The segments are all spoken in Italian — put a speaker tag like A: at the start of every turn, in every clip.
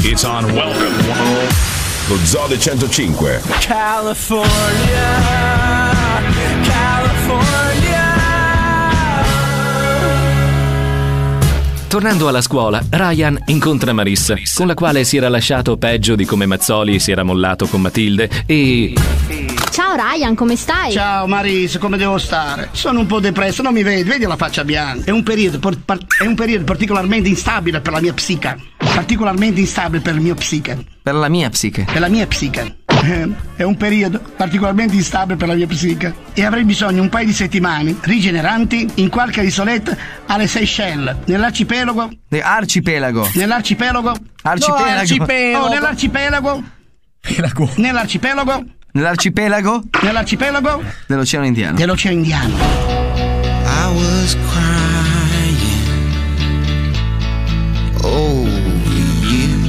A: It's on Welcome. Lo Zode 105.
B: California, California.
C: Tornando alla scuola, Ryan incontra Marissa, con la quale si era lasciato peggio di come Mazzoli si era mollato con Matilde e...
D: Ciao Ryan, come stai?
E: Ciao Marisa, come devo stare? Sono un po' depresso, non mi vedi la faccia bianca. È un periodo particolarmente instabile per la mia psiche. Particolarmente instabile per il mio psiche.
F: Per la mia psiche.
E: Per la mia psiche. È un periodo particolarmente instabile per la mia psiche e avrei bisogno un paio di settimane rigeneranti in qualche isoletta alle Seychelles, nell'arcipelago.
F: Arcipelago.
E: Nell'arcipelago.
F: Arcipelago.
E: Oh, nell'arcipelago. Nell'arcipelago.
F: Nell'arcipelago?
E: Nell'arcipelago
F: Dell'Oceano Indiano.
E: Dell'Oceano Indiano.
B: I was crying. Oh, you.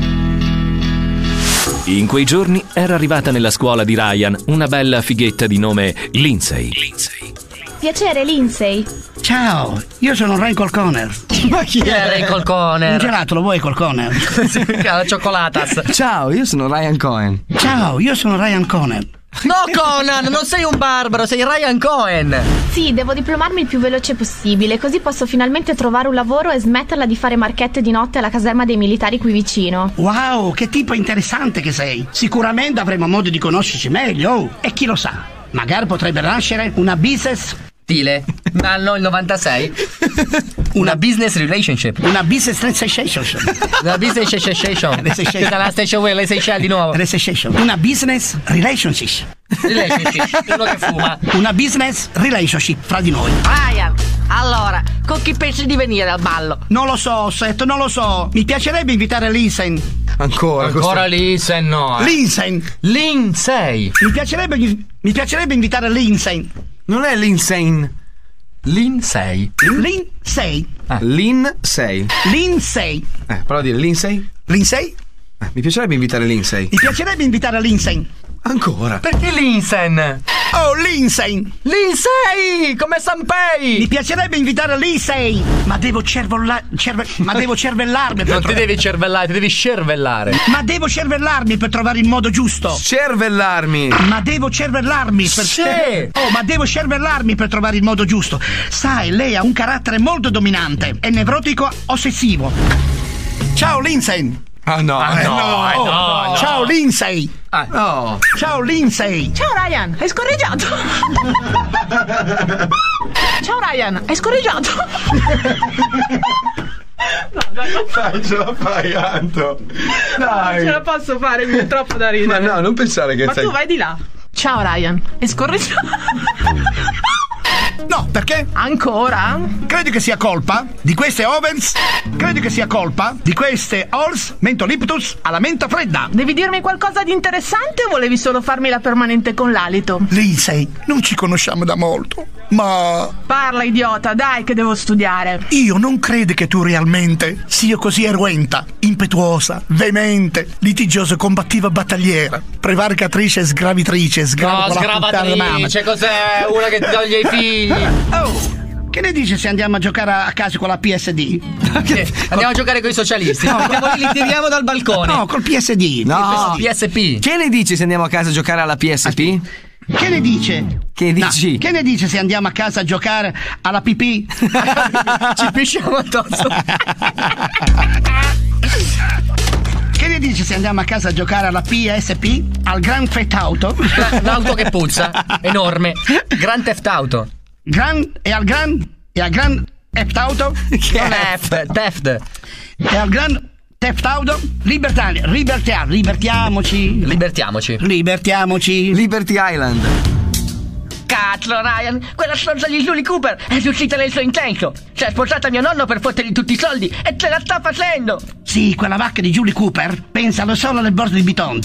C: In quei giorni era arrivata nella scuola di Ryan una bella fighetta di nome Lindsay.
D: Piacere, Lindsay.
E: Ciao, io sono Ray Colconer.
G: Ma chi è Ray Colconer?
E: Un gelato lo vuoi, Colconer?
G: La ciocolatas.
F: Ciao, io sono Ryan Cohen.
E: Ciao, io sono Ryan Cohen.
G: No, Conan, non sei un barbaro, sei Ryan Cohen.
D: Sì, devo diplomarmi il più veloce possibile, così posso finalmente trovare un lavoro e smetterla di fare marchette di notte alla caserma dei militari qui vicino.
E: Wow, che tipo interessante che sei. Sicuramente avremo modo di conoscerci meglio. Oh, e chi lo sa, magari potrebbe nascere una business...
G: Stile, anno il 96. Una business relationship.
E: Una business transaction.
G: Una business relationship. Questa è la station where lei sei di nuovo.
E: Una business relationship.
G: Relationship, uno che fuma.
E: Una business relationship fra di noi.
G: Ryan, allora, con chi pensi di venire al ballo?
E: Non lo so, Seth, non lo so. Mi piacerebbe invitare Lindsay.
G: Ancora Lindsay, no.
E: Lindsay. Mi piacerebbe invitare Lindsay.
F: Non è Lindsay.
G: Lindsay.
E: Lindsay.
F: Lindsay. Prova a dire Lindsay.
E: Lindsay?
F: Mi piacerebbe invitare Lindsay.
E: Mi piacerebbe invitare Lindsay.
F: Ancora?
G: Perché Lindsay?
E: Oh, Lindsay!
G: Lindsay! Come Sanpei!
E: Mi piacerebbe invitare Lindsay! Ma devo cervellarmi per
G: Non ti devi cervellare, ti devi cervellare.
E: Ma devo cervellarmi per trovare il modo giusto.
F: Cervellarmi!
E: Ma devo cervellarmi per...
G: Sì.
E: Oh, ma devo cervellarmi per trovare il modo giusto. Sai, lei ha un carattere molto dominante. È nevrotico ossessivo. Ciao, Lindsay!
F: No.
E: Ciao Lindsay.
F: No.
E: Ciao Lindsay.
H: Ciao Ryan, hai scorreggiato. Ciao Ryan, hai scorreggiato. No,
F: Dai, ce la fai, Anto. Dai.
H: Non ce la posso fare, mi è troppo da ridere.
F: Ma no, non pensare che
H: Ma
F: sei...
H: tu vai di là. Ciao Ryan, hai scorreggiato.
E: No, perché?
H: Ancora?
E: Credo che sia colpa di queste ovens. Credo che sia colpa di queste Halls Mentoliptus alla menta fredda.
H: Devi dirmi qualcosa di interessante o volevi solo farmi la permanente con l'alito?
E: Lindsay, non ci conosciamo da molto, ma...
H: Parla, idiota, dai che devo studiare.
E: Io non credo che tu realmente sia così eruenta, impetuosa, veemente, litigiosa, combattiva, battagliera, prevaricatrice, sgravitrice,
G: sgravatrice, cos'è? Una che ti toglie i figli.
E: Oh, che ne dice se andiamo a giocare a casa con la PSD?
G: Andiamo a giocare con i socialisti.
E: No,
G: andiamo lì, li tiriamo dal balcone.
E: No, col PSD.
F: No,
G: PSP.
F: Che ne dici se andiamo a casa a giocare alla PSP?
E: Che ne dice?
F: Che dici?
E: No, che ne dice se andiamo a casa a giocare alla pipì?
G: Ci pisciamo addosso.
E: Che ne dice se andiamo a casa a giocare alla PSP? Al Grand Theft Auto?
G: L'auto che puzza, enorme. Grand Theft Auto.
E: E al Grand Theft Auto?
G: Che non è Theft.
E: E al Grand Theft Auto? Libertiamoci.
F: Liberty Island.
G: Cazzo, Ryan, quella stronza di Julie Cooper è riuscita nel suo intento. Si è sposata mio nonno per fottergli tutti i soldi e ce la sta facendo.
E: Sì, quella vacca di Julie Cooper pensa solo alle borse di Bitonto.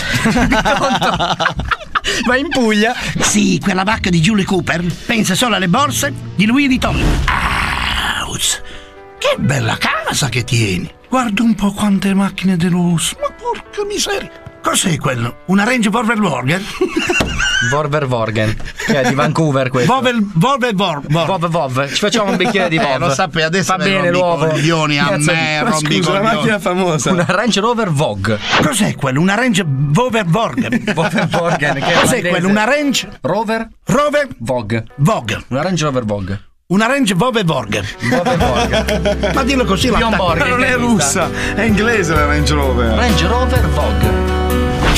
G: Ma in Puglia?
E: Sì, quella vacca di Julie Cooper pensa solo alle borse di Louis Vuitton. Ouch, che bella casa che tieni. Guarda un po' quante macchine di lusso. Ma porca miseria. Cos'è quello? Una Range Rover Vorgen?
I: Vorgen, che è di Vancouver questo.
E: Vov.
I: Ci facciamo un bicchiere di Vov.
E: Lo sapevi, adesso
I: fa bene l'uovo.
E: Coglioni a me, rompi
F: Scusa, la macchina famosa.
I: Una Range Rover Vogue.
E: Cos'è quello? Una Range Rover Vorgen?
I: Vorgen, che è
E: Cos'è quello? Una Range
I: Rover
E: Vogue.
I: Una Range Rover Vogue.
E: Una Range Rover Vorgen. Ma dillo così la
I: Bjorn Borg,
F: Ma non è russa, è inglese la Range Rover.
I: Range Rover Vogue.